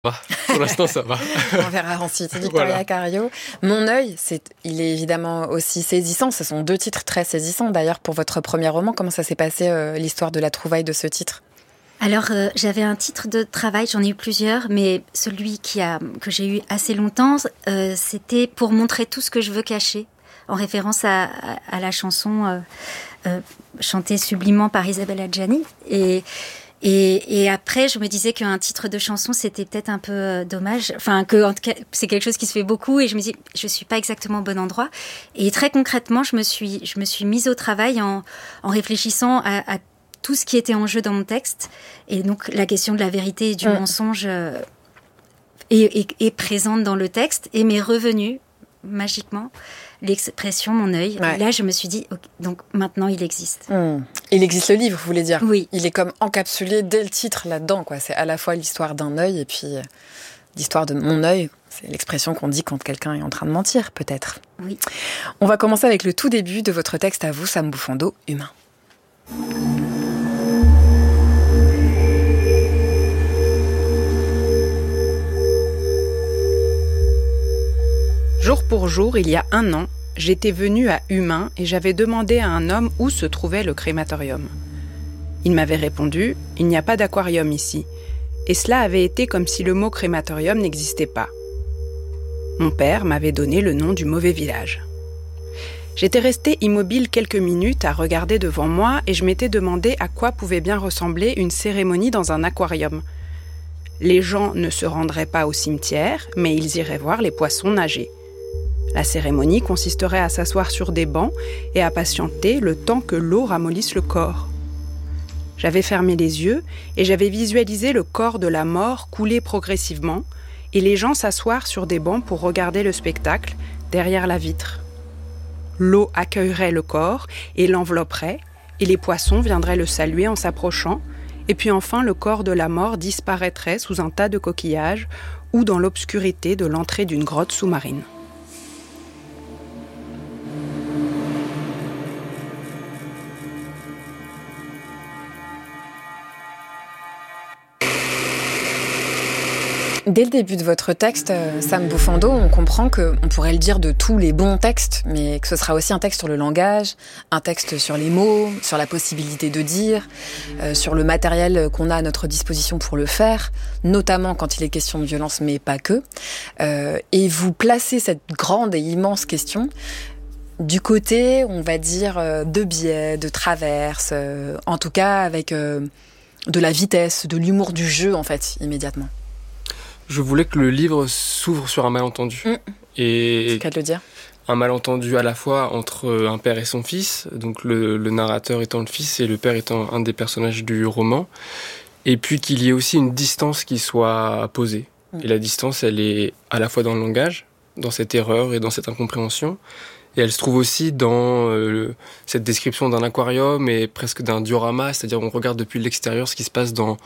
Pour l'instant, ça va. On verra ensuite. Victoria Cario. Mon œil, il est évidemment aussi saisissant. Ce sont 2 titres très saisissants. D'ailleurs, pour votre premier roman, comment ça s'est passé, l'histoire de la trouvaille de ce titre ? Alors, j'avais un titre de travail, j'en ai eu plusieurs, mais celui que j'ai eu assez longtemps, c'était pour montrer tout ce que je veux cacher, en référence à la chanson chantée sublimement par Isabelle Adjani. Et après, je me disais qu'un titre de chanson, c'était peut-être un peu dommage. Enfin, que en tout cas, c'est quelque chose qui se fait beaucoup. Et je me dis, je suis pas exactement au bon endroit. Et très concrètement, je me suis mise au travail en réfléchissant à tout ce qui était en jeu dans mon texte. Et donc, la question de la vérité et du mensonge est présente dans le texte et m'est revenue magiquement l'expression mon œil. Ouais. Et là, je me suis dit, okay, donc maintenant, il existe. Il existe le livre, vous voulez dire ? Oui. Il est comme encapsulé dès le titre là-dedans, quoi. C'est à la fois l'histoire d'un œil et puis l'histoire de mon œil. C'est l'expression qu'on dit quand quelqu'un est en train de mentir, peut-être. Oui. On va commencer avec le tout début de votre texte à vous, Sam Boufondo, Humain. Jour pour jour, il y a 1 an, j'étais venue à Humain et j'avais demandé à un homme où se trouvait le crématorium. Il m'avait répondu « Il n'y a pas d'aquarium ici ». Et cela avait été comme si le mot crématorium n'existait pas. Mon père m'avait donné le nom du mauvais village. J'étais restée immobile quelques minutes à regarder devant moi et je m'étais demandé à quoi pouvait bien ressembler une cérémonie dans un aquarium. Les gens ne se rendraient pas au cimetière, mais ils iraient voir les poissons nager. La cérémonie consisterait à s'asseoir sur des bancs et à patienter le temps que l'eau ramollisse le corps. J'avais fermé les yeux et j'avais visualisé le corps de la mort couler progressivement et les gens s'asseoir sur des bancs pour regarder le spectacle derrière la vitre. L'eau accueillerait le corps et l'envelopperait et les poissons viendraient le saluer en s'approchant et puis enfin le corps de la mort disparaîtrait sous un tas de coquillages ou dans l'obscurité de l'entrée d'une grotte sous-marine. Dès le début de votre texte, Sam Boufondo, on comprend qu'on pourrait le dire de tous les bons textes, mais que ce sera aussi un texte sur le langage, un texte sur les mots, sur la possibilité de dire, sur le matériel qu'on a à notre disposition pour le faire, notamment quand il est question de violence, mais pas que. Et vous placez cette grande et immense question du côté, on va dire, de biais, de traverse, en tout cas avec de la vitesse, de l'humour du jeu, en fait, immédiatement. Je voulais que le livre s'ouvre sur un malentendu. Et C'est le cas de le dire. Un malentendu à la fois entre un père et son fils, donc le narrateur étant le fils et le père étant un des personnages du roman, et puis qu'il y ait aussi une distance qui soit posée. Et la distance, elle est à la fois dans le langage, dans cette erreur et dans cette incompréhension, et elle se trouve aussi dans cette description d'un aquarium et presque d'un diorama, c'est-à-dire on regarde depuis l'extérieur ce qui se passe dans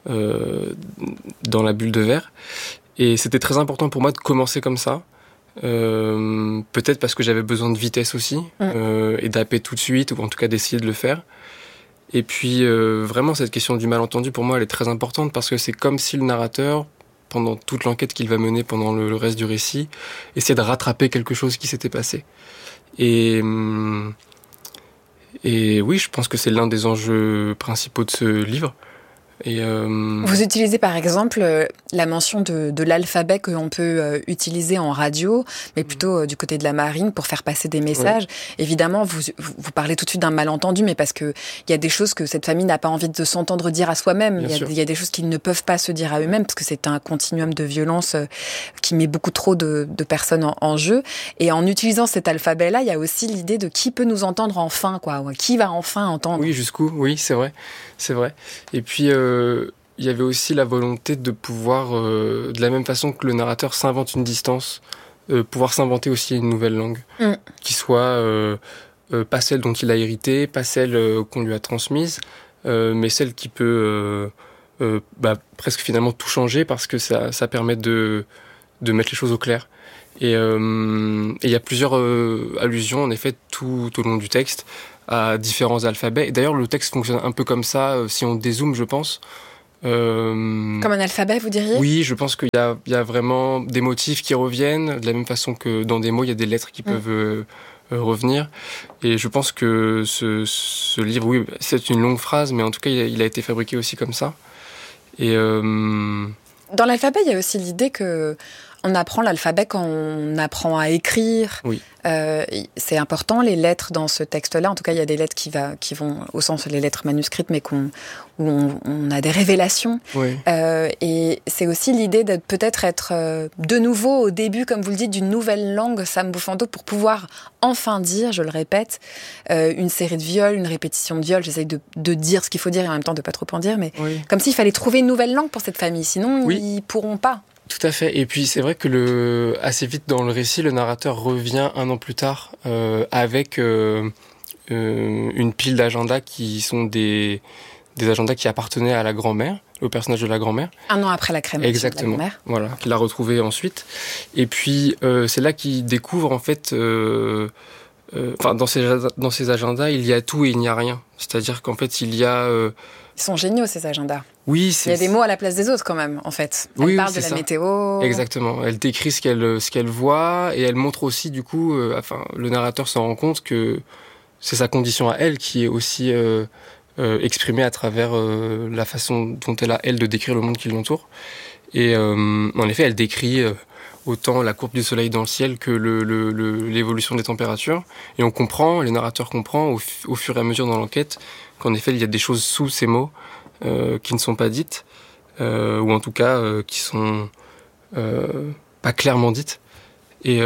la bulle de verre. Et c'était très important pour moi de commencer comme ça. Peut-être parce que j'avais besoin de vitesse aussi, et d'appeler tout de suite, ou en tout cas d'essayer de le faire. Et puis vraiment cette question du malentendu, pour moi, elle est très importante parce que c'est comme si le narrateur, pendant toute l'enquête qu'il va mener pendant le reste du récit, essayait de rattraper quelque chose qui s'était passé. Et oui, je pense que c'est l'un des enjeux principaux de ce livre. Et Vous utilisez par exemple la mention de l'alphabet que l'on peut utiliser en radio, mais plutôt du côté de la marine pour faire passer des messages. Oui. Évidemment, vous parlez tout de suite d'un malentendu, mais parce que il y a des choses que cette famille n'a pas envie de s'entendre dire à soi-même. Il y a des choses qu'ils ne peuvent pas se dire à eux-mêmes parce que c'est un continuum de violence qui met beaucoup trop de personnes en jeu. Et en utilisant cet alphabet-là, il y a aussi l'idée de qui peut nous entendre enfin, quoi. Qui va enfin entendre. Oui, jusqu'où ? Oui, c'est vrai. Et puis il y avait aussi la volonté de pouvoir, de la même façon que le narrateur s'invente une distance, pouvoir s'inventer aussi une nouvelle langue, qui soit pas celle dont il a hérité, pas celle qu'on lui a transmise, mais celle qui peut presque finalement tout changer parce que ça permet de mettre les choses au clair. Et il y a plusieurs allusions, en effet, tout au long du texte, à différents alphabets. Et d'ailleurs, le texte fonctionne un peu comme ça, si on dézoome, je pense. Comme un alphabet, vous diriez ? Oui, je pense qu'il y a vraiment des motifs qui reviennent, de la même façon que dans des mots, il y a des lettres qui peuvent revenir. Et je pense que ce livre, oui, c'est une longue phrase, mais en tout cas, il a été fabriqué aussi comme ça. Et dans l'alphabet, il y a aussi l'idée que on apprend l'alphabet quand on apprend à écrire. Oui. C'est important, les lettres dans ce texte-là. En tout cas, il y a des lettres qui vont au sens des lettres manuscrites, mais où on a des révélations. Oui. Et c'est aussi l'idée de peut-être être de nouveau au début, comme vous le dites, d'une nouvelle langue, Sam Bufando, pour pouvoir enfin dire, je le répète, une série de viols, une répétition de viols. J'essaye de dire ce qu'il faut dire et en même temps de pas trop en dire, mais comme s'il fallait trouver une nouvelle langue pour cette famille. Sinon, ils pourront pas. Tout à fait. Et puis c'est vrai que assez vite dans le récit, le narrateur revient 1 an plus tard avec une pile d'agendas qui sont des agendas qui appartenaient à la grand-mère, au personnage de la grand-mère. 1 an après la crémation. Exactement. De la grand-mère. Voilà, qu'il a retrouvé ensuite. Et puis c'est là qu'il découvre en fait, dans ces agendas, il y a tout et il n'y a rien. C'est-à-dire qu'en fait il y a Ils sont géniaux, ces agendas. Oui, il y a des mots à la place des autres, quand même, en fait. Elle parle de la météo. Exactement. Elle décrit ce qu'elle voit et elle montre aussi, du coup, le narrateur s'en rend compte que c'est sa condition à elle qui est aussi exprimée à travers la façon dont elle a, elle, de décrire le monde qui l'entoure. Et en effet, elle décrit autant la courbe du soleil dans le ciel que l'évolution des températures. Et le narrateur comprend au fur et à mesure dans l'enquête qu'en effet, il y a des choses sous ces mots qui ne sont pas dites, ou en tout cas qui sont pas clairement dites. Et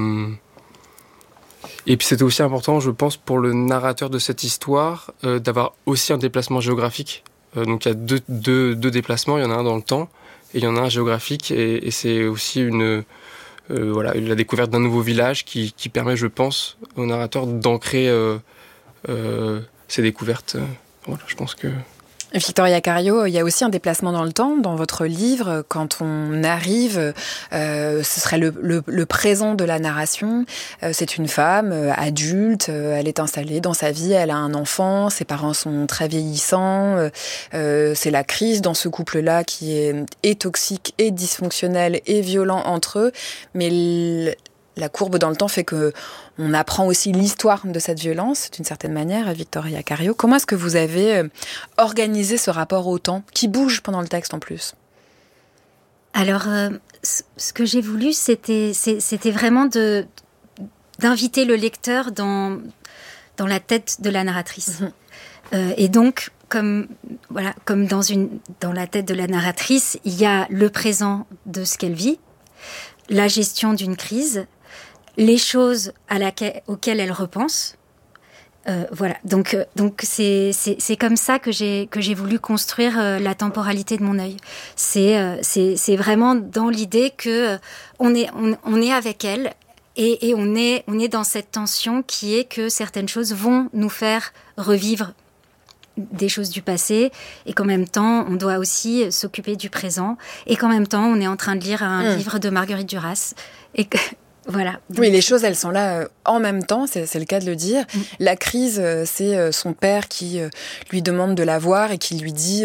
puis c'était aussi important, je pense, pour le narrateur de cette histoire, d'avoir aussi un déplacement géographique. Donc il y a deux déplacements, il y en a un dans le temps, et il y en a un géographique, et c'est aussi la découverte d'un nouveau village qui permet, je pense, au narrateur d'ancrer ses découvertes. Voilà, je pense que... Victoria Cario, il y a aussi un déplacement dans le temps dans votre livre. Quand on arrive, ce serait le présent de la narration. C'est une femme adulte, elle est installée dans sa vie, elle a un enfant, ses parents sont très vieillissants. C'est la crise dans ce couple-là qui est toxique et dysfonctionnel et violent entre eux. Mais la courbe dans le temps fait que on apprend aussi l'histoire de cette violence, d'une certaine manière, à Victoria Cario. Comment est-ce que vous avez organisé ce rapport au temps, qui bouge pendant le texte en plus ? Alors, ce que j'ai voulu, c'était vraiment d'inviter le lecteur dans la tête de la narratrice. Et donc, comme dans la tête de la narratrice, il y a le présent de ce qu'elle vit, la gestion d'une crise, les choses auxquelles elle repense. Voilà. Donc c'est comme ça que j'ai voulu construire la temporalité de mon œil. C'est vraiment dans l'idée que on est avec elle et on est dans cette tension qui est que certaines choses vont nous faire revivre des choses du passé et qu'en même temps on doit aussi s'occuper du présent et qu'en même temps on est en train de lire un livre de Marguerite Duras et que voilà. Donc... Oui, les choses, elles sont là en même temps, c'est le cas de le dire. La crise, c'est son père qui lui demande de la voir et qui lui dit,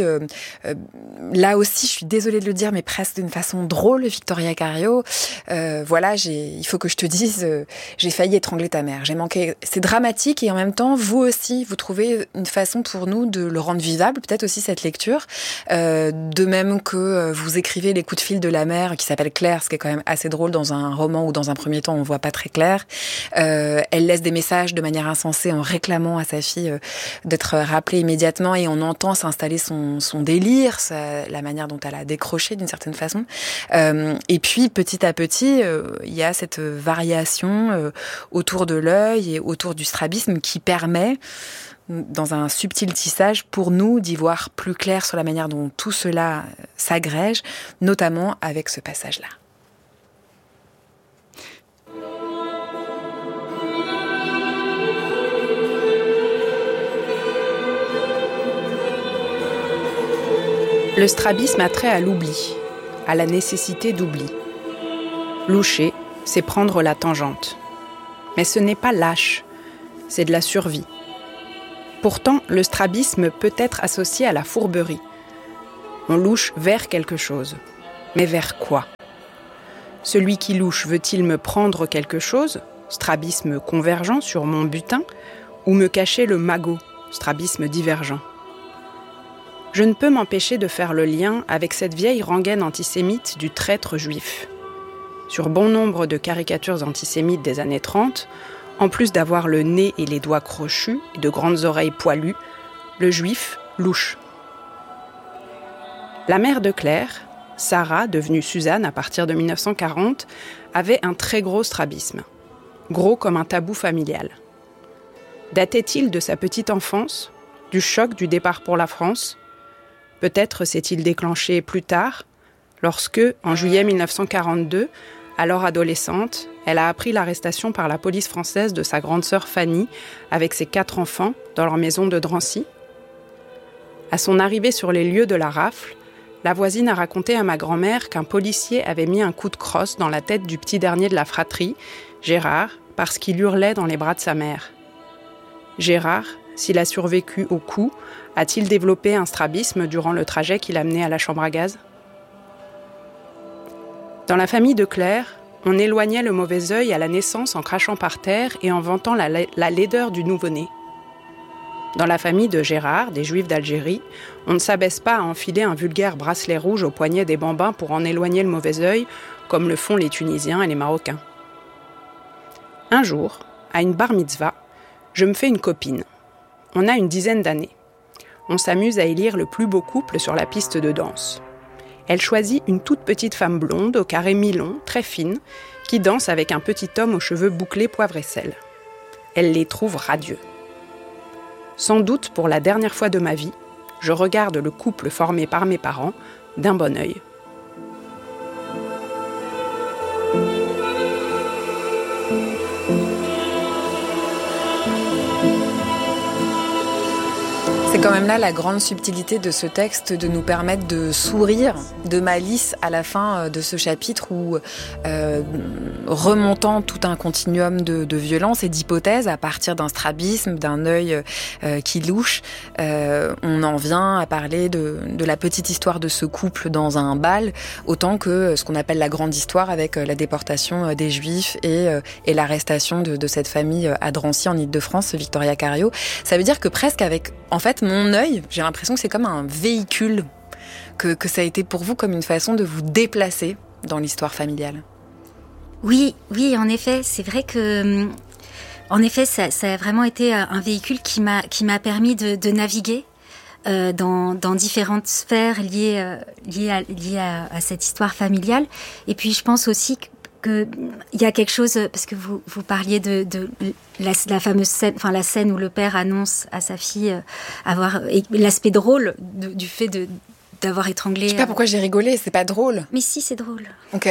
là aussi, je suis désolée de le dire, mais presque d'une façon drôle, Victoria Cario, voilà, il faut que je te dise, j'ai failli étrangler ta mère, j'ai manqué. C'est dramatique et en même temps, vous aussi, vous trouvez une façon pour nous de le rendre vivable, peut-être aussi cette lecture, de même que vous écrivez les coups de fil de la mère qui s'appelle Claire, ce qui est quand même assez drôle dans un roman ou dans un premier temps, on voit pas très clair. Elle laisse des messages de manière insensée en réclamant à sa fille d'être rappelée immédiatement et on entend s'installer son délire, la manière dont elle a décroché d'une certaine façon. Et puis petit à petit, il y a cette variation autour de l'œil et autour du strabisme qui permet, dans un subtil tissage, pour nous d'y voir plus clair sur la manière dont tout cela s'agrège, notamment avec ce passage-là. Le strabisme a trait à l'oubli, à la nécessité d'oubli. Loucher, c'est prendre la tangente. Mais ce n'est pas lâche, c'est de la survie. Pourtant, le strabisme peut être associé à la fourberie. On louche vers quelque chose. Mais vers quoi ? Celui qui louche veut-il me prendre quelque chose, strabisme convergent sur mon butin, ou me cacher le magot, strabisme divergent ? Je ne peux m'empêcher de faire le lien avec cette vieille rengaine antisémite du traître juif. Sur bon nombre de caricatures antisémites des années 30, en plus d'avoir le nez et les doigts crochus et de grandes oreilles poilues, le juif louche. La mère de Claire, Sarah, devenue Suzanne à partir de 1940, avait un très gros strabisme, gros comme un tabou familial. Datait-il de sa petite enfance, du choc du départ pour la France ? Peut-être s'est-il déclenché plus tard, lorsque, en juillet 1942, alors adolescente, elle a appris l'arrestation par la police française de sa grande sœur Fanny, avec ses 4 enfants, dans leur maison de Drancy. À son arrivée sur les lieux de la rafle, la voisine a raconté à ma grand-mère qu'un policier avait mis un coup de crosse dans la tête du petit dernier de la fratrie, Gérard, parce qu'il hurlait dans les bras de sa mère. Gérard, s'il a survécu au coup, a-t-il développé un strabisme durant le trajet qui l'a mené à la chambre à gaz ? Dans la famille de Claire, on éloignait le mauvais œil à la naissance en crachant par terre et en vantant la laideur du nouveau-né. Dans la famille de Gérard, des Juifs d'Algérie, on ne s'abaisse pas à enfiler un vulgaire bracelet rouge au poignet des bambins pour en éloigner le mauvais œil, comme le font les Tunisiens et les Marocains. Un jour, à une bar mitzvah, je me fais une copine. On a une 10aine d'années. On s'amuse à élire le plus beau couple sur la piste de danse. Elle choisit une toute petite femme blonde, au carré mi-long, très fine, qui danse avec un petit homme aux cheveux bouclés poivre et sel. Elle les trouve radieux. Sans doute pour la dernière fois de ma vie, je regarde le couple formé par mes parents d'un bon œil. C'est quand même là la grande subtilité de ce texte, de nous permettre de sourire de malice à la fin de ce chapitre où, remontant tout un continuum de violence et d'hypothèses à partir d'un strabisme, d'un œil qui louche, on en vient à parler de la petite histoire de ce couple dans un bal, autant que ce qu'on appelle la grande histoire avec la déportation des Juifs et l'arrestation de cette famille à Drancy en Île-de-France, Victoria Cario. Ça veut dire que presque avec, en fait, mon œil, j'ai l'impression que c'est comme un véhicule, que ça a été pour vous comme une façon de vous déplacer dans l'histoire familiale. Oui, en effet, c'est vrai que, en effet, ça a vraiment été un véhicule qui m'a permis de naviguer dans différentes sphères liées à cette histoire familiale. Et puis, je pense aussi qu'il y a quelque chose, parce que vous parliez de la fameuse scène, enfin la scène où le père annonce à sa fille et l'aspect drôle du fait d'avoir étranglé. Je sais pas pourquoi j'ai rigolé, c'est pas drôle. Mais si, c'est drôle. Ok.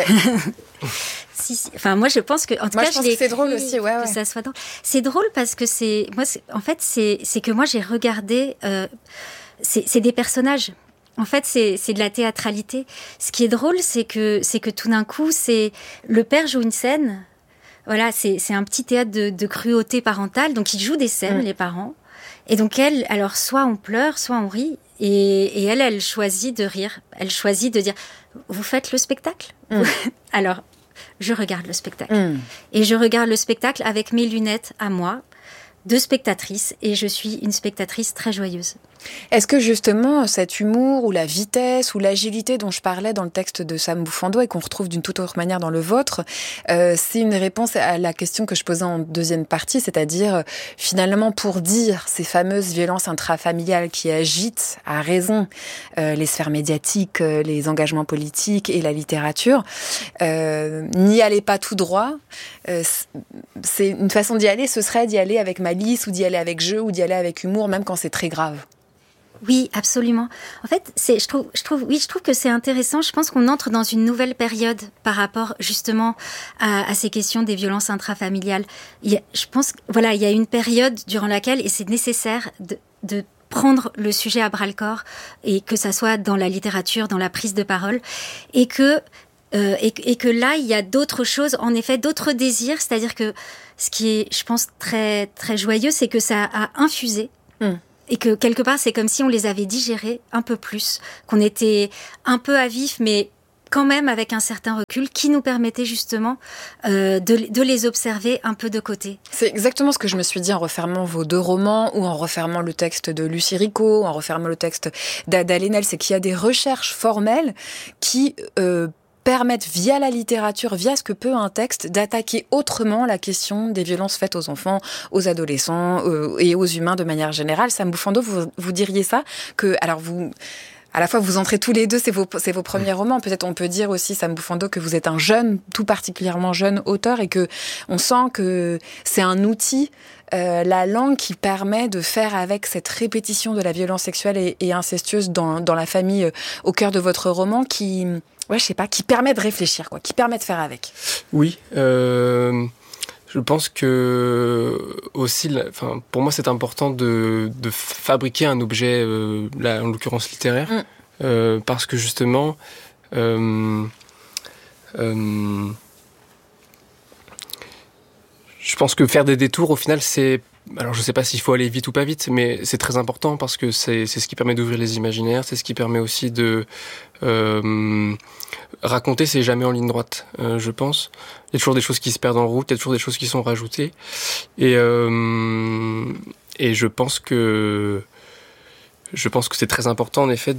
Si. Enfin, moi, je pense que, en tout cas, je pense que c'est drôle aussi, ouais. Que ça soit drôle. C'est drôle parce que c'est que moi, j'ai regardé. C'est des personnages. En fait, c'est de la théâtralité. Ce qui est drôle, c'est que tout d'un coup, le père joue une scène. Voilà, c'est un petit théâtre de cruauté parentale. Donc, ils jouent des scènes, les parents. Et donc, alors, soit on pleure, soit on rit. Et elle choisit de rire. Elle choisit de dire, vous faites le spectacle ? Alors, je regarde le spectacle. Et je regarde le spectacle avec mes lunettes à moi, de spectatrice. Et je suis une spectatrice très joyeuse. Est-ce que justement cet humour ou la vitesse ou l'agilité dont je parlais dans le texte de Sam Boufando et qu'on retrouve d'une toute autre manière dans le vôtre, c'est une réponse à la question que je posais en deuxième partie, c'est-à-dire finalement pour dire ces fameuses violences intrafamiliales qui agitent à raison les sphères médiatiques, les engagements politiques et la littérature, n'y allez pas tout droit. C'est une façon d'y aller, ce serait d'y aller avec malice ou d'y aller avec jeu ou d'y aller avec humour, même quand c'est très grave. Oui, absolument. En fait, je trouve que c'est intéressant. Je pense qu'on entre dans une nouvelle période par rapport justement à ces questions des violences intrafamiliales. Je pense, voilà, il y a une période durant laquelle, et c'est nécessaire de prendre le sujet à bras-le-corps, et que ça soit dans la littérature, dans la prise de parole, et que là, il y a d'autres choses, en effet, d'autres désirs. C'est-à-dire que ce qui est, je pense, très, très joyeux, c'est que ça a infusé et que quelque part, c'est comme si on les avait digérés un peu plus, qu'on était un peu à vif, mais quand même avec un certain recul qui nous permettait justement de les observer un peu de côté. C'est exactement ce que je me suis dit en refermant vos 2 romans ou en refermant le texte de Lucie Ricot, ou en refermant le texte d'Ada Lenel, c'est qu'il y a des recherches formelles qui permettent via la littérature, via ce que peut un texte, d'attaquer autrement la question des violences faites aux enfants, aux adolescents et aux humains de manière générale. Sam Bouffando, vous diriez ça que, alors vous... À la fois, vous entrez tous les deux, c'est vos premiers romans. Peut-être on peut dire aussi, Sam Bouffando, que vous êtes un jeune, tout particulièrement jeune auteur, et que on sent que c'est un outil, la langue, qui permet de faire avec cette répétition de la violence sexuelle et incestueuse dans la famille au cœur de votre roman, qui permet de réfléchir, qui permet de faire avec. Oui. Je pense que aussi, pour moi, c'est important de fabriquer un objet, là, en l'occurrence littéraire, parce que justement, je pense que faire des détours, au final, alors je sais pas s'il faut aller vite ou pas vite, mais c'est très important parce que c'est ce qui permet d'ouvrir les imaginaires, c'est ce qui permet aussi de raconter, c'est jamais en ligne droite, je pense. Il y a toujours des choses qui se perdent en route, il y a toujours des choses qui sont rajoutées, et je pense que c'est très important en effet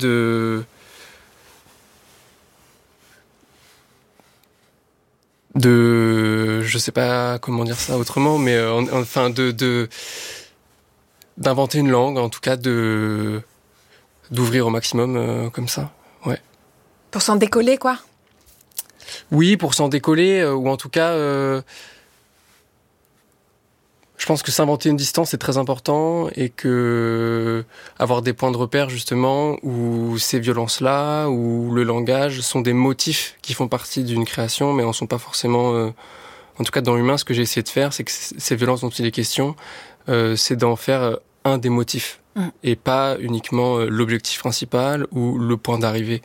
je sais pas comment dire ça autrement, mais enfin d'inventer une langue, en tout cas d'ouvrir au maximum comme ça, ouais. Pour s'en décoller, quoi. Oui, pour s'en décoller, ou en tout cas, je pense que s'inventer une distance c'est très important, et que avoir des points de repère justement où ces violences-là, où le langage sont des motifs qui font partie d'une création, mais en sont pas forcément. En tout cas, dans Humain, ce que j'ai essayé de faire, c'est que ces violences dont il est question, c'est d'en faire un des motifs, et pas uniquement l'objectif principal ou le point d'arrivée.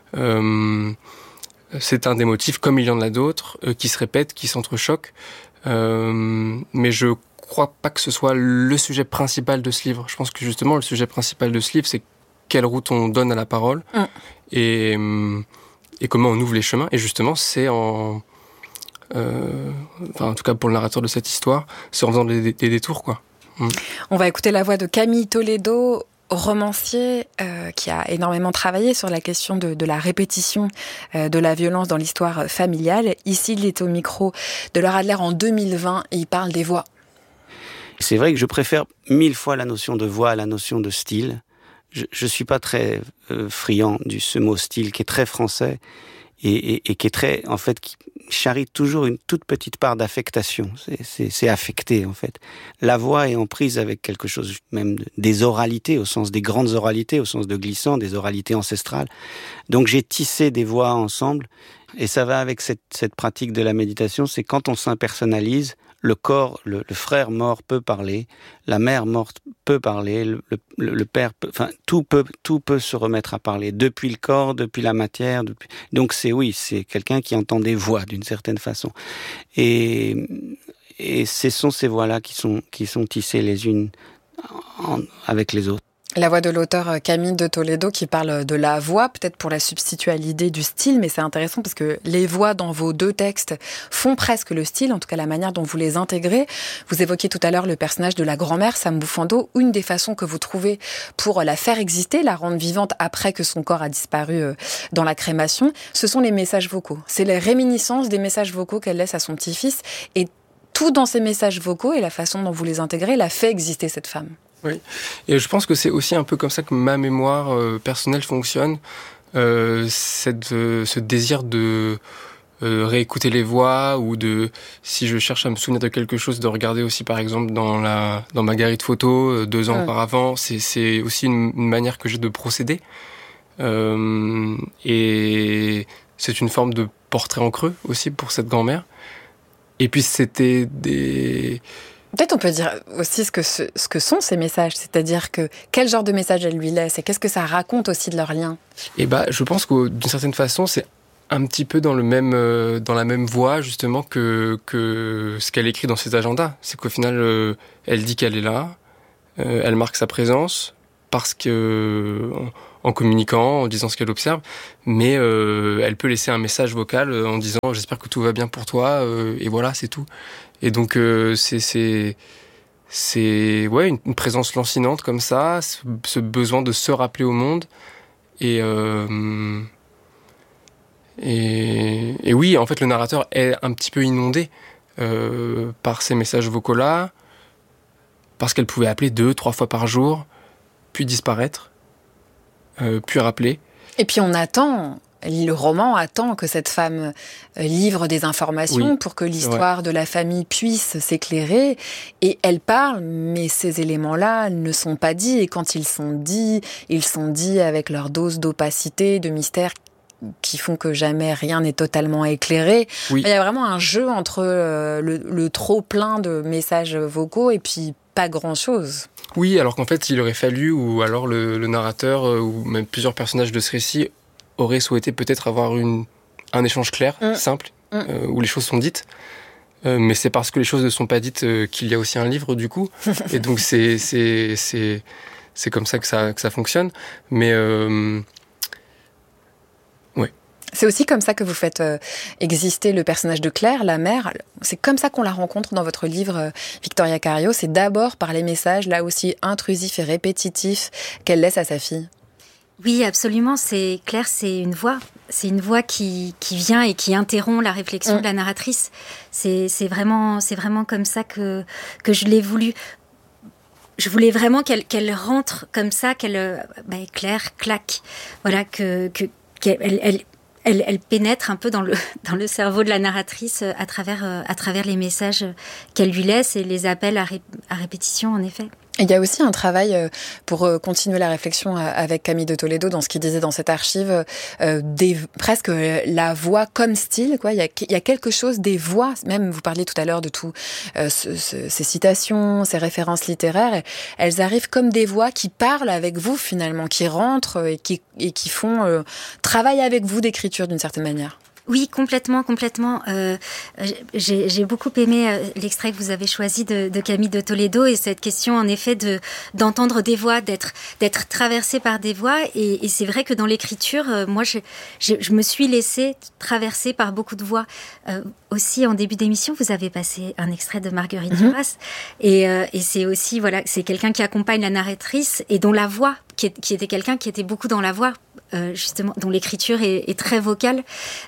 C'est un des motifs, comme il y en a d'autres, qui se répètent, qui s'entrechoquent. Mais je crois pas que ce soit le sujet principal de ce livre. Je pense que justement, le sujet principal de ce livre, c'est quelle route on donne à la parole et comment on ouvre les chemins. Et justement, c'est en tout cas pour le narrateur de cette histoire, c'est en faisant des détours, quoi. On va écouter la voix de Camille Toledo, romancier qui a énormément travaillé sur la question de la répétition de la violence dans l'histoire familiale. Ici, il est au micro de Laure Adler en 2020 et il parle des voix. C'est vrai que je préfère 1000 fois la notion de voix à la notion de style. Je suis pas très friand de ce mot style qui est très français et qui est très, en fait, qui charrie toujours une toute petite part d'affectation. C'est affecté, en fait. La voix est en prise avec quelque chose, même des oralités, au sens des grandes oralités, au sens de glissant, des oralités ancestrales. Donc j'ai tissé des voix ensemble, et ça va avec cette pratique de la méditation, c'est quand on s'impersonnalise, le corps, le frère mort peut parler, la mère morte peut parler, le père peut, enfin, tout peut se remettre à parler, depuis le corps, depuis la matière, donc c'est quelqu'un qui entend des voix d'une certaine façon. Et ce sont ces voix-là qui sont tissées les unes avec les autres. La voix de l'auteur Camille de Toledo qui parle de la voix, peut-être pour la substituer à l'idée du style, mais c'est intéressant parce que les voix dans vos 2 textes font presque le style, en tout cas la manière dont vous les intégrez. Vous évoquiez tout à l'heure le personnage de la grand-mère, Sam Bouffando. Une des façons que vous trouvez pour la faire exister, la rendre vivante après que son corps a disparu dans la crémation, ce sont les messages vocaux. C'est les réminiscences des messages vocaux qu'elle laisse à son petit-fils, et tout dans ces messages vocaux et la façon dont vous les intégrez la fait exister cette femme. Oui, et je pense que c'est aussi un peu comme ça que ma mémoire personnelle fonctionne, ce désir de réécouter les voix, ou si je cherche à me souvenir de quelque chose, de regarder aussi par exemple dans ma galerie de photos 2 ans auparavant. C'est aussi une manière que j'ai de procéder, et c'est une forme de portrait en creux aussi pour cette grand-mère. Et puis c'était Peut-être on peut dire aussi ce que sont ces messages, c'est-à-dire que quel genre de message elle lui laisse et qu'est-ce que ça raconte aussi de leur lien. Et je pense que d'une certaine façon, c'est un petit peu dans la même voie justement que ce qu'elle écrit dans ses agendas. C'est qu'au final, elle dit qu'elle est là, Elle marque sa présence parce que en communiquant, en disant ce qu'elle observe, mais elle peut laisser un message vocal en disant j'espère que tout va bien pour toi et voilà, c'est tout. Et donc c'est ouais une présence lancinante comme ça, ce besoin de se rappeler au monde et oui, en fait le narrateur est un petit peu inondé par ces messages vocaux là, parce qu'elle pouvait appeler 2-3 fois par jour, puis disparaître, puis rappeler. Et puis on attend, le roman attend que cette femme livre des informations pour que l'histoire de la famille puisse s'éclairer. Et elle parle, mais ces éléments-là ne sont pas dits. Et quand ils sont dits avec leur dose d'opacité, de mystère, qui font que jamais rien n'est totalement éclairé. Oui. Il y a vraiment un jeu entre le trop plein de messages vocaux et puis pas grand-chose. Oui, alors qu'en fait, il aurait fallu, ou alors le narrateur, ou même plusieurs personnages de ce récit auraient souhaité peut-être avoir un échange clair, simple, où les choses sont dites. Mais c'est parce que les choses ne sont pas dites qu'il y a aussi un livre, du coup. Et donc, c'est comme ça que ça fonctionne. Mais... C'est aussi comme ça que vous faites exister le personnage de Claire, la mère. C'est comme ça qu'on la rencontre dans votre livre, Victoria Cario. C'est d'abord par les messages, là aussi intrusifs et répétitifs, qu'elle laisse à sa fille. Oui, absolument. Claire, c'est une voix. C'est une voix qui vient et qui interrompt la réflexion de la narratrice. C'est vraiment comme ça que je l'ai voulu. Je voulais vraiment qu'elle rentre comme ça, Claire claque. Voilà, qu'elle pénètre un peu dans le cerveau de la narratrice à travers les messages qu'elle lui laisse et les appels à répétition, en effet. Il y a aussi un travail pour continuer la réflexion avec Camille de Toledo dans ce qu'il disait dans cette archive, presque la voix comme style, quoi. Il y a quelque chose des voix, même vous parliez tout à l'heure de tout ces citations, ces références littéraires, elles arrivent comme des voix qui parlent avec vous finalement, qui rentrent et qui font travail avec vous d'écriture d'une certaine manière. Oui, complètement. J'ai beaucoup aimé l'extrait que vous avez choisi de Camille de Toledo et cette question, en effet, d'entendre des voix, d'être traversé par des voix. Et c'est vrai que dans l'écriture, moi, je me suis laissée traverser par beaucoup de voix. Aussi, en début d'émission, vous avez passé un extrait de Marguerite Duras. Et c'est aussi, voilà, c'est quelqu'un qui accompagne la narratrice et dont la voix, qui était quelqu'un qui était beaucoup dans la voix, justement, dont l'écriture est très vocale.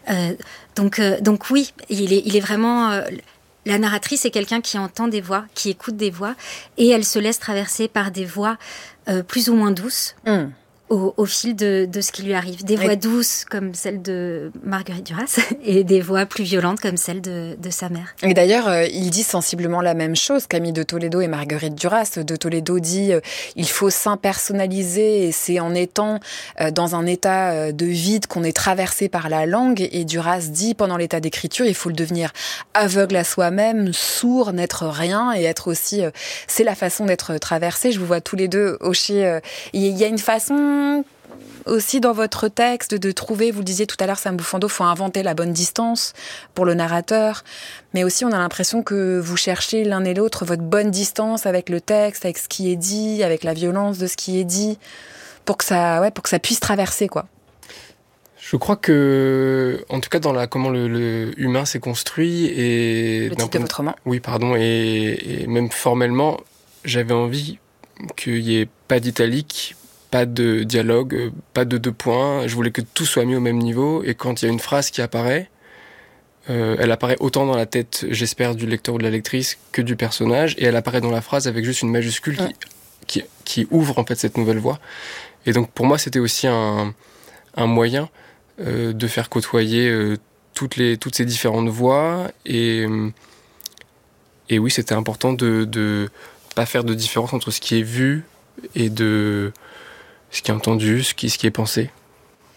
Donc oui, il est vraiment... la narratrice est quelqu'un qui entend des voix, qui écoute des voix, et elle se laisse traverser par des voix plus ou moins douces. Au fil de ce qui lui arrive. Des voix douces comme celle de Marguerite Duras et des voix plus violentes comme celle de sa mère. Et d'ailleurs, ils disent sensiblement la même chose, Camille de Toledo et Marguerite Duras. De Toledo dit il faut s'impersonnaliser et c'est en étant dans un état de vide qu'on est traversé par la langue. Et Duras dit pendant l'état d'écriture, il faut le devenir aveugle à soi-même, sourd, n'être rien et être aussi... c'est la façon d'être traversé. Je vous vois tous les deux hocher. Il y a une façon aussi dans votre texte de trouver, vous le disiez tout à l'heure, Sam Bouffando, faut inventer la bonne distance pour le narrateur, mais aussi on a l'impression que vous cherchez l'un et l'autre votre bonne distance avec le texte, avec ce qui est dit, avec la violence de ce qui est dit, pour que ça puisse traverser, quoi. Je crois que, en tout cas, dans comment le humain s'est construit et le titre de votre roman. Oui, pardon, et même formellement, j'avais envie qu'il y ait pas d'italique, pas de dialogue, pas de 2 points. Je voulais que tout soit mis au même niveau. Et quand il y a une phrase qui apparaît, elle apparaît autant dans la tête, j'espère, du lecteur ou de la lectrice que du personnage. Et elle apparaît dans la phrase avec juste une majuscule qui ouvre en fait cette nouvelle voie. Et donc pour moi, c'était aussi un moyen de faire côtoyer toutes ces différentes voix. Et oui, c'était important de pas faire de différence entre ce qui est vu et de... ce qui est entendu, ce qui est pensé.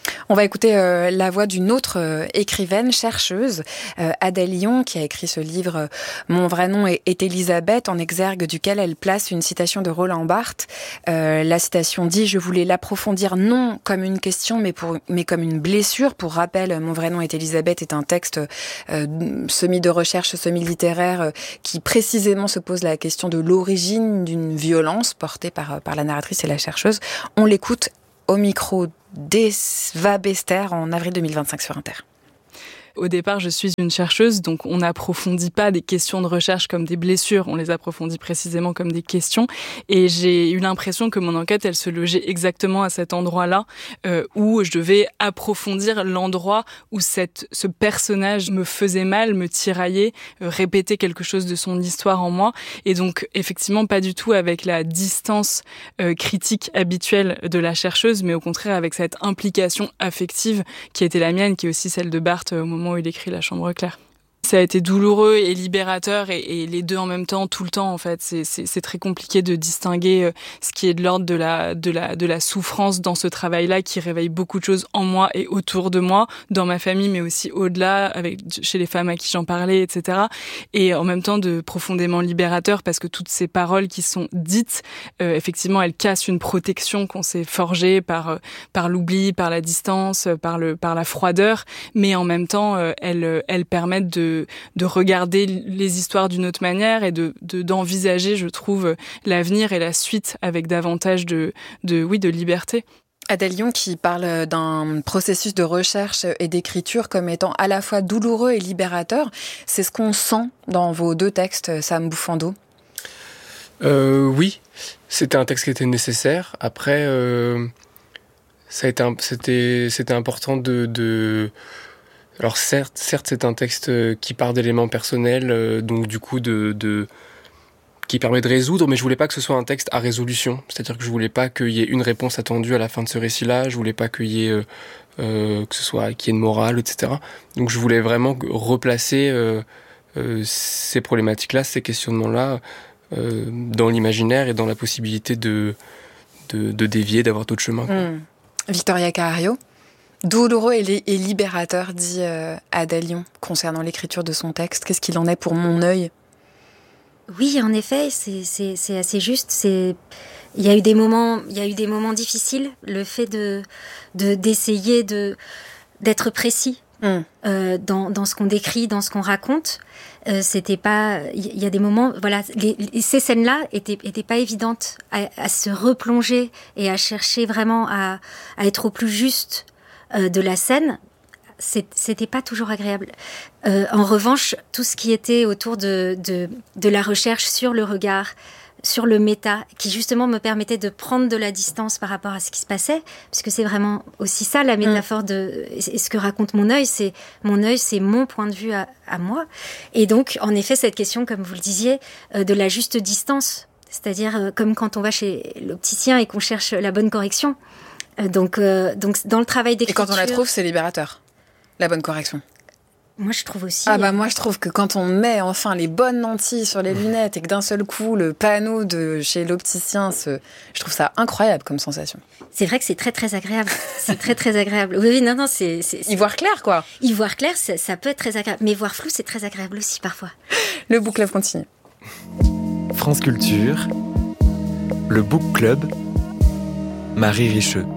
On va écouter la voix d'une autre écrivaine, chercheuse, Adèle Lyon, qui a écrit ce livre « Mon vrai nom est Elisabeth », en exergue duquel elle place une citation de Roland Barthes. La citation dit « Je voulais l'approfondir non comme une question, mais comme une blessure ». Pour rappel, « Mon vrai nom est Elisabeth » est un texte semi de recherche, semi-littéraire, qui précisément se pose la question de l'origine d'une violence portée par la narratrice et la chercheuse. On l'écoute au micro d'Eva Bester en avril 2025 sur Inter. Au départ, je suis une chercheuse, donc on n'approfondit pas des questions de recherche comme des blessures, on les approfondit précisément comme des questions. Et j'ai eu l'impression que mon enquête, elle se logeait exactement à cet endroit-là, où je devais approfondir l'endroit où ce personnage me faisait mal, me tiraillait, répétait quelque chose de son histoire en moi. Et donc, effectivement, pas du tout avec la distance critique habituelle de la chercheuse, mais au contraire avec cette implication affective qui était la mienne, qui est aussi celle de Barthes au moment où il écrit La Chambre claire. Ça a été douloureux et libérateur et les deux en même temps, tout le temps en fait. C'est très compliqué de distinguer ce qui est de l'ordre de la souffrance dans ce travail-là qui réveille beaucoup de choses en moi et autour de moi, dans ma famille, mais aussi au-delà, chez les femmes à qui j'en parlais, etc. Et en même temps de profondément libérateur parce que toutes ces paroles qui sont dites, effectivement, elles cassent une protection qu'on s'est forgée par l'oubli, par la distance, par la froideur, mais en même temps, elles permettent de regarder les histoires d'une autre manière et d'envisager, je trouve, l'avenir et la suite avec davantage de liberté. Adèle Lyon qui parle d'un processus de recherche et d'écriture comme étant à la fois douloureux et libérateur. C'est ce qu'on sent dans vos deux textes, Sam Bouffando. Oui, c'était un texte qui était nécessaire. Après, c'était important de Alors certes, c'est un texte qui part d'éléments personnels, donc du coup qui permet de résoudre, mais je voulais pas que ce soit un texte à résolution. C'est-à-dire que je voulais pas qu'il y ait une réponse attendue à la fin de ce récit-là. Je voulais pas qu'il y ait qu'il y ait une morale, etc. Donc je voulais vraiment replacer ces problématiques-là, ces questionnements-là, dans l'imaginaire et dans la possibilité de dévier, d'avoir d'autres chemins. Victoria Carrario. Douloureux et libérateur, dit Adèle Lyon, concernant l'écriture de son texte. Qu'est-ce qu'il en est pour mon œil ? Oui, en effet, c'est assez juste. Il y a eu des moments difficiles. Le fait d'essayer d'être précis dans ce qu'on décrit, dans ce qu'on raconte. C'était pas. Il y a des moments. Voilà, ces scènes-là étaient pas évidentes à se replonger et à chercher vraiment à être au plus juste de la scène, c'était pas toujours agréable. En revanche, tout ce qui était autour de la recherche sur le regard, sur le méta, qui justement me permettait de prendre de la distance par rapport à ce qui se passait, puisque c'est vraiment aussi ça la métaphore et ce que raconte mon œil, c'est mon point de vue à moi. Et donc, en effet, cette question, comme vous le disiez, de la juste distance, c'est-à-dire comme quand on va chez l'opticien et qu'on cherche la bonne correction. Donc, dans le travail d'écriture... Et quand on la trouve, c'est libérateur, la bonne correction. Moi, je trouve aussi... Moi, je trouve que quand on met enfin les bonnes lentilles sur les lunettes et que d'un seul coup, le panneau de chez l'opticien, je trouve ça incroyable comme sensation. C'est vrai que c'est très, très agréable. C'est très, très agréable. Oui, non, c'est... Y voir clair, quoi. Y voir clair, ça peut être très agréable. Mais voir flou, c'est très agréable aussi, parfois. Le Book Club continue. France Culture, le Book Club, Marie Richeux.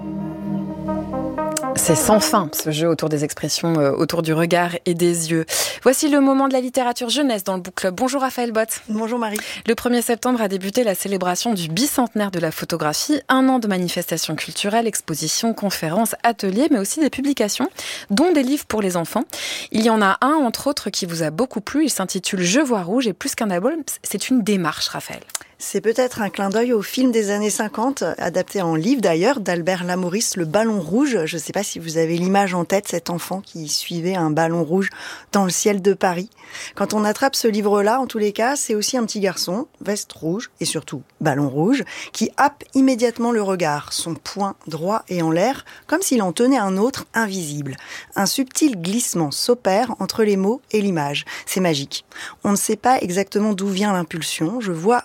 C'est sans fin, ce jeu autour des expressions, autour du regard et des yeux. Voici le moment de la littérature jeunesse dans le Book Club. Bonjour Raphaël Bott. Bonjour Marie. Le 1er septembre a débuté la célébration du bicentenaire de la photographie. 1 an de manifestations culturelles, expositions, conférences, ateliers, mais aussi des publications, dont des livres pour les enfants. Il y en a un, entre autres, qui vous a beaucoup plu. Il s'intitule « Je vois rouge » et plus qu'un album, c'est une démarche, Raphaël. C'est peut-être un clin d'œil au film des années 50, adapté en livre d'ailleurs, d'Albert Lamouris, Le Ballon Rouge. Je ne sais pas si vous avez l'image en tête, cet enfant qui suivait un ballon rouge dans le ciel de Paris. Quand on attrape ce livre-là, en tous les cas, c'est aussi un petit garçon, veste rouge et surtout ballon rouge, qui happe immédiatement le regard, son poing droit et en l'air, comme s'il en tenait un autre invisible. Un subtil glissement s'opère entre les mots et l'image. C'est magique. On ne sait pas exactement d'où vient l'impulsion. Je vois rouge,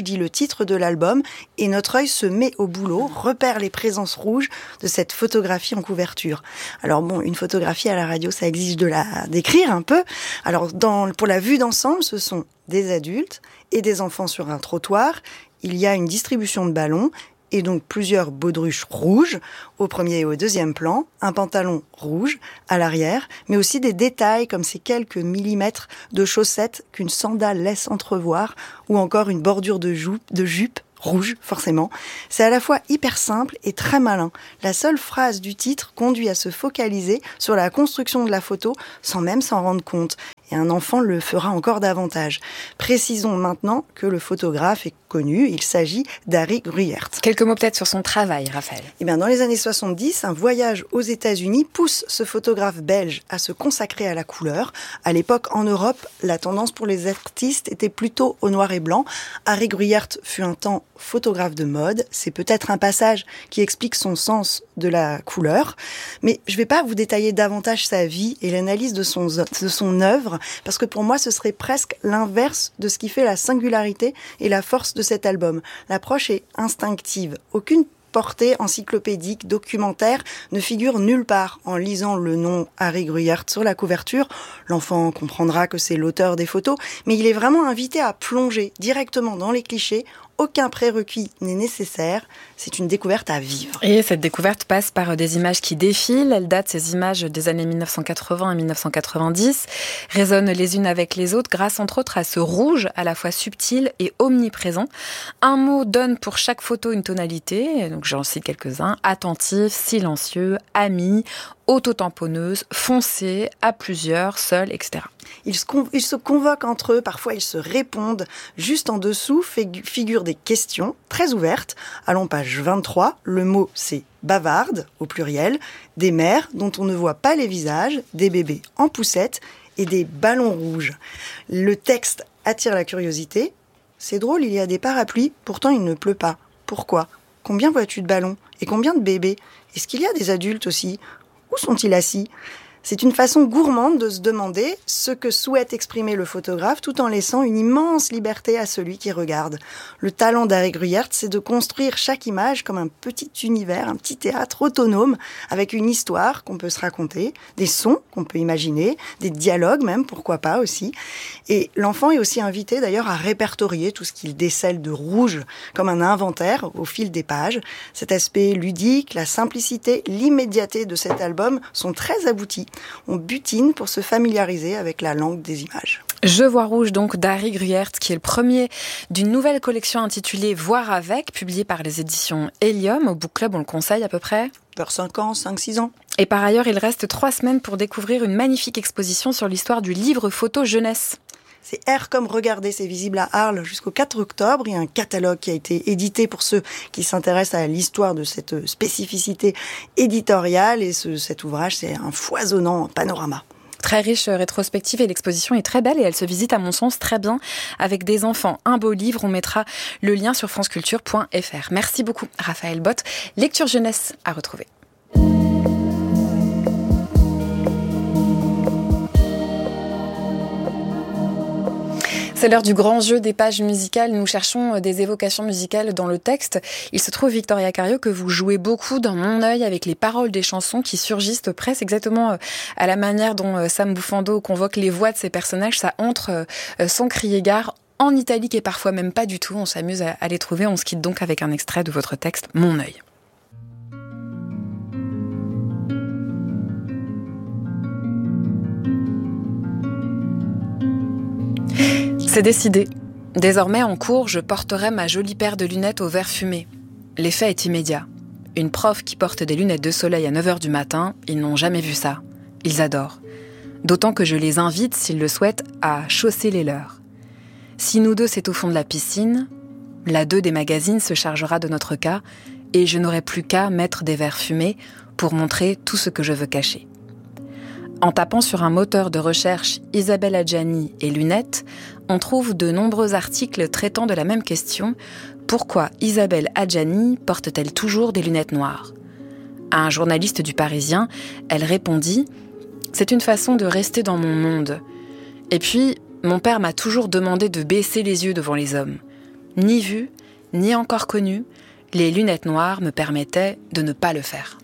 dit le titre de l'album, et notre œil se met au boulot, repère les présences rouges de cette photographie en couverture. Alors bon, une photographie à la radio, ça exige de la décrire un peu. Alors pour la vue d'ensemble, ce sont des adultes et des enfants sur un trottoir. Il y a une distribution de ballons et donc plusieurs baudruches rouges au premier et au deuxième plan, un pantalon rouge à l'arrière, mais aussi des détails comme ces quelques millimètres de chaussettes qu'une sandale laisse entrevoir, ou encore une bordure de jupe rouge, forcément. C'est à la fois hyper simple et très malin. La seule phrase du titre conduit à se focaliser sur la construction de la photo sans même s'en rendre compte. Et un enfant le fera encore davantage. Précisons maintenant que le photographe est connu, il s'agit d'Harry Gruyaert. Quelques mots peut-être sur son travail, Raphaël. Eh bien, dans les années 70, un voyage aux États-Unis pousse ce photographe belge à se consacrer à la couleur. À l'époque, en Europe, la tendance pour les artistes était plutôt au noir et blanc. Harry Gruyaert fut un temps photographe de mode. C'est peut-être un passage qui explique son sens de la couleur. Mais je ne vais pas vous détailler davantage sa vie et l'analyse de son œuvre, parce que pour moi, ce serait presque l'inverse de ce qui fait la singularité et la force de cet album. L'approche est instinctive. Aucune portée encyclopédique, documentaire, ne figure nulle part. En lisant le nom Harry Gruyaert sur la couverture, l'enfant comprendra que c'est l'auteur des photos, mais il est vraiment invité à plonger directement dans les clichés. Aucun prérequis n'est nécessaire, c'est une découverte à vivre. Et cette découverte passe par des images qui défilent. Elles datent, ces images, des années 1980 et 1990, résonnent les unes avec les autres grâce entre autres à ce rouge à la fois subtil et omniprésent. Un mot donne pour chaque photo une tonalité, donc j'en cite quelques-uns: attentif, silencieux, ami, auto-tamponneuse, foncé, à plusieurs, seul, etc. Ils se convoquent entre eux, parfois ils se répondent. Juste en dessous figurent des questions très ouvertes. Allons page 23, le mot c'est bavarde au pluriel, des mères dont on ne voit pas les visages, des bébés en poussette et des ballons rouges. Le texte attire la curiosité. C'est drôle, il y a des parapluies, pourtant il ne pleut pas. Pourquoi ? Combien vois-tu de ballons ? Et combien de bébés ? Est-ce qu'il y a des adultes aussi ? Où sont-ils assis ? C'est une façon gourmande de se demander ce que souhaite exprimer le photographe tout en laissant une immense liberté à celui qui regarde. Le talent d'Harry Gruyaert, c'est de construire chaque image comme un petit univers, un petit théâtre autonome avec une histoire qu'on peut se raconter, des sons qu'on peut imaginer, des dialogues même, pourquoi pas aussi. Et l'enfant est aussi invité d'ailleurs à répertorier tout ce qu'il décèle de rouge comme un inventaire au fil des pages. Cet aspect ludique, la simplicité, l'immédiateté de cet album sont très aboutis. On butine pour se familiariser avec la langue des images. Je vois rouge donc d'Harry Gruyaert, qui est le premier d'une nouvelle collection intitulée Voir avec, publiée par les éditions Helium. Au Book Club, on le conseille à peu près vers 5-6 ans. Et par ailleurs, il reste 3 semaines pour découvrir une magnifique exposition sur l'histoire du livre photo jeunesse. C'est R comme regarder, c'est visible à Arles jusqu'au 4 octobre. Il y a un catalogue qui a été édité pour ceux qui s'intéressent à l'histoire de cette spécificité éditoriale. Et cet ouvrage, c'est un foisonnant panorama. Très riche rétrospective et l'exposition est très belle et elle se visite à mon sens très bien avec des enfants. Un beau livre, on mettra le lien sur franceculture.fr. Merci beaucoup Raphaël Bott. Lecture jeunesse à retrouver. C'est l'heure du grand jeu des pages musicales. Nous cherchons des évocations musicales dans le texte. Il se trouve, Victoria Cario, que vous jouez beaucoup dans Mon œil avec les paroles des chansons qui surgissent presque exactement à la manière dont Sam Bufando convoque les voix de ses personnages. Ça entre sans crier gare, en italique et parfois même pas du tout. On s'amuse à les trouver. On se quitte donc avec un extrait de votre texte, Mon œil. C'est décidé. Désormais, en cours, je porterai ma jolie paire de lunettes au verre fumé. L'effet est immédiat. Une prof qui porte des lunettes de soleil à 9h du matin, ils n'ont jamais vu ça. Ils adorent. D'autant que je les invite, s'ils le souhaitent, à chausser les leurs. Si nous deux, c'est au fond de la piscine, la 2 des magazines se chargera de notre cas et je n'aurai plus qu'à mettre des verres fumés pour montrer tout ce que je veux cacher. En tapant sur un moteur de recherche Isabelle Adjani et lunettes, on trouve de nombreux articles traitant de la même question. Pourquoi Isabelle Adjani porte-t-elle toujours des lunettes noires ? À un journaliste du Parisien, elle répondit « C'est une façon de rester dans mon monde. Et puis, mon père m'a toujours demandé de baisser les yeux devant les hommes. Ni vu, ni encore connu, les lunettes noires me permettaient de ne pas le faire.